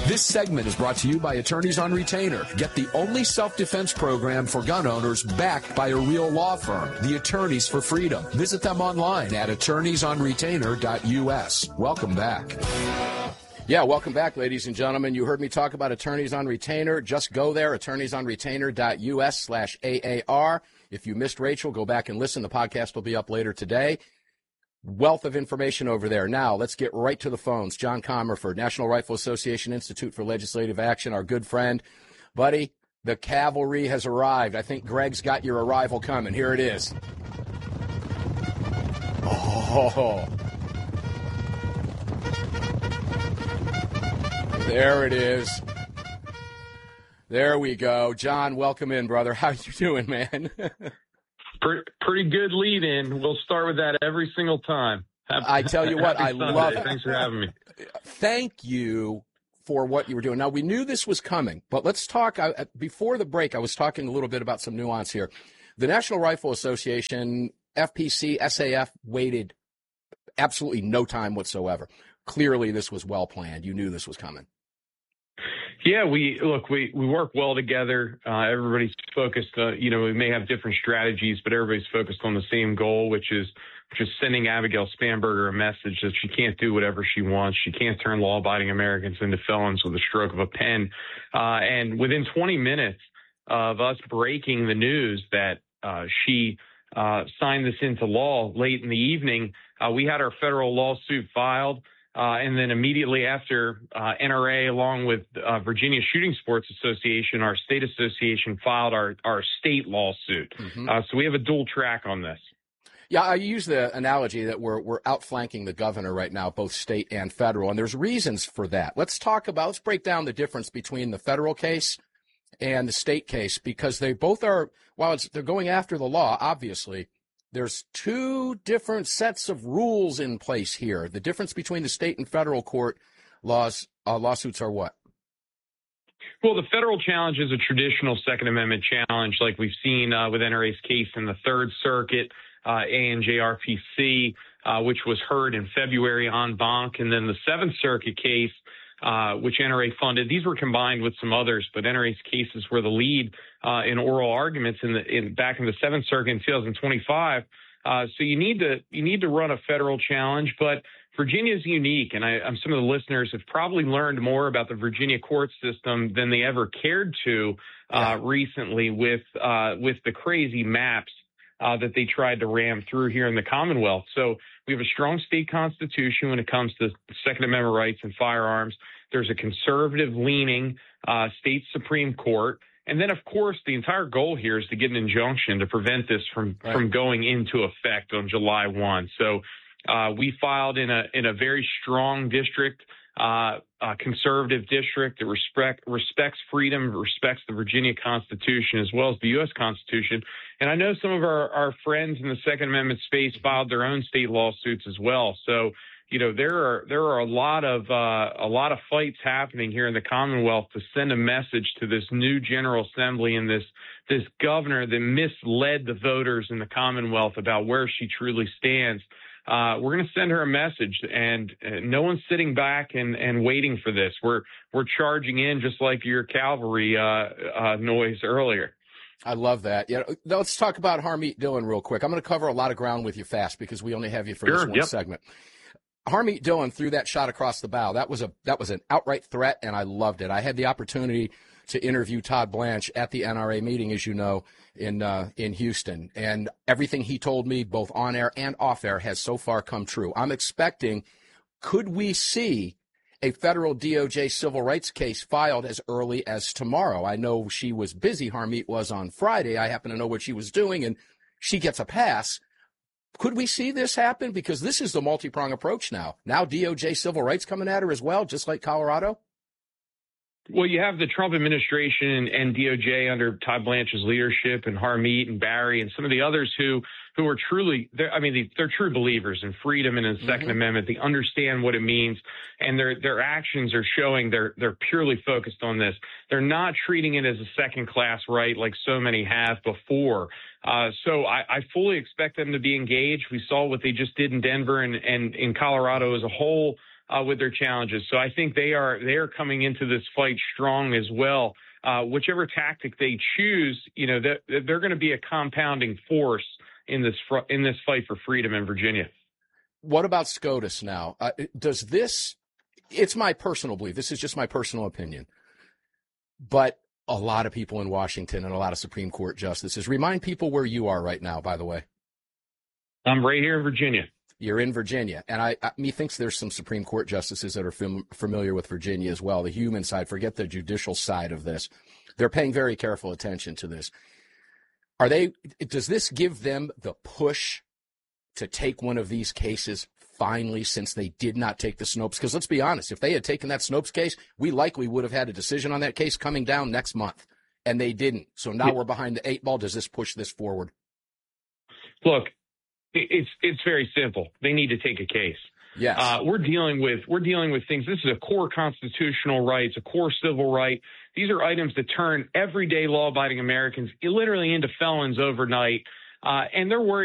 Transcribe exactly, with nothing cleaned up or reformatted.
This segment is brought to you by Attorneys on Retainer. Get the only self-defense program for gun owners backed by a real law firm, the Attorneys for Freedom. Visit them online at attorneys on retainer dot U S. Welcome back. Yeah, welcome back, ladies and gentlemen. You heard me talk about Attorneys on Retainer. Just go there, attorneys on retainer dot U S slash A A R. If you missed Rachel, go back and listen. The podcast will be up later today. Wealth of information over there. Now, let's get right to the phones. John Comerford, National Rifle Association Institute for Legislative Action, our good friend. Buddy, the cavalry has arrived. I think Greg's got your arrival coming. Here it is. Oh. There it is. There we go. John, welcome in, brother. How you doing, man? Pretty good lead in. We'll start with that every single time. Happy, I tell you what, I Sunday. love it. Thanks for having me. Thank you for what you were doing. Now, we knew this was coming, but let's talk. I, before the break, I was talking a little bit about some nuance here. The National Rifle Association, F P C, S A F waited absolutely no time whatsoever. Clearly, this was well planned. You knew this was coming. Yeah, we look, we, we work well together. Uh, everybody's focused, uh, you know, we may have different strategies, but everybody's focused on the same goal, which is just sending Abigail Spanberger a message that she can't do whatever she wants. She can't turn law-abiding Americans into felons with a stroke of a pen. Uh, and within twenty minutes of us breaking the news that uh, she uh, signed this into law late in the evening, uh, we had our federal lawsuit filed. Uh, and then immediately after, uh, N R A, along with uh, Virginia Shooting Sports Association, our state association, filed our, our state lawsuit. Mm-hmm. Uh, so we have a dual track on this. Yeah, I use the analogy that we're we're outflanking the governor right now, both state and federal, and there's reasons for that. Let's talk about, let's break down the difference between the federal case and the state case, because they both are, while it's, they're going after the law, obviously, there's two different sets of rules in place here. The difference between the state and federal court laws uh, lawsuits are what? Well, the federal challenge is a traditional Second Amendment challenge, like we've seen uh, with N R A's case in the Third Circuit, uh, A N J R P C, uh, which was heard in February en banc, and then the Seventh Circuit case, uh, which N R A funded. These were combined with some others, but N R A's cases were the lead uh, in oral arguments in the in back in the Seventh Circuit in two thousand twenty-five. Uh, so you need to you need to run a federal challenge, but Virginia is unique, and I, I'm, some of the listeners have probably learned more about the Virginia court system than they ever cared to uh, yeah. recently with uh, with the crazy maps uh, that they tried to ram through here in the Commonwealth. So we have a strong state constitution when it comes to Second Amendment rights and firearms. There's a conservative-leaning uh, state Supreme Court. And then, of course, the entire goal here is to get an injunction to prevent this from, right. from going into effect on July first. So uh, we filed in a in a very strong district, uh, a conservative district that respect, respects freedom, respects the Virginia Constitution as well as the U S Constitution. And I know some of our, our friends in the Second Amendment space filed their own state lawsuits as well. So, you know, there are there are a lot of uh, a lot of fights happening here in the Commonwealth to send a message to this new General Assembly and this this governor that misled the voters in the Commonwealth about where she truly stands. Uh, we're going to send her a message, and uh, no one's sitting back and, and waiting for this. We're we're charging in just like your cavalry uh, uh, noise earlier. I love that. Yeah, let's talk about Harmeet Dillon real quick. I'm going to cover a lot of ground with you fast because we only have you for sure, this one yep. segment. Harmeet Dillon threw that shot across the bow. That was a that was an outright threat, and I loved it. I had the opportunity to interview Todd Blanche at the N R A meeting, as you know, in uh, in Houston, and everything he told me, both on air and off air, has so far come true. I'm expecting, could we see a federal D O J civil rights case filed as early as tomorrow? I know she was busy. Harmeet was on Friday. I happen to know what she was doing, and she gets a pass. Could we see this happen? Because this is the multi-prong approach now. Now D O J civil rights coming at her as well, just like Colorado? Well, you have the Trump administration and D O J under Todd Blanche's leadership, and Harmeet and Barry and some of the others who who are truly, I mean, they're true believers in freedom and in the Second mm-hmm. Amendment. They understand what it means, and their their actions are showing they're they're purely focused on this. They're not treating it as a second-class right like so many have before. Uh, so I, I fully expect them to be engaged. We saw what they just did in Denver and, and in Colorado as a whole. uh, with their challenges. So I think they are they are coming into this fight strong as well. Uh, whichever tactic they choose, you know, they're, they're going to be a compounding force in this fr- in this fight for freedom in Virginia. What about SCOTUS now? Uh, does this? It's my personal belief. This is just my personal opinion, but a lot of people in Washington and a lot of Supreme Court justices. Remind people where you are right now, by the way. I'm right here in Virginia. You're in Virginia. And I, I methinks there's some Supreme Court justices that are fam- familiar with Virginia as well, the human side, forget the judicial side of this. They're paying very careful attention to this. Are they, does this give them the push to take one of these cases finally, since they did not take the Snopes? Because let's be honest, if they had taken that Snopes case, we likely would have had a decision on that case coming down next month, and they didn't. So now we're behind the eight ball. Does this push this forward? Look, it's it's very simple. They need to take a case. Yes. Uh, we're dealing with we're dealing with things. This is a core constitutional right. It's a core civil right. These are items that turn everyday law-abiding Americans literally into felons overnight, uh, and they're worried